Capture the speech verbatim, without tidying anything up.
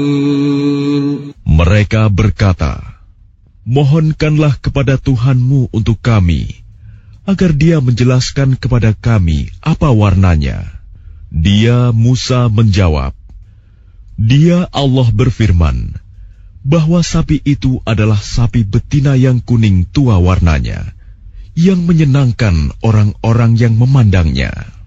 Mereka berkata, mohonkanlah kepada Tuhanmu untuk kami, agar Dia menjelaskan kepada kami apa warnanya. Dia Musa menjawab, Dia Allah berfirman, bahwa sapi itu adalah sapi betina yang kuning tua warnanya, yang menyenangkan orang-orang yang memandangnya.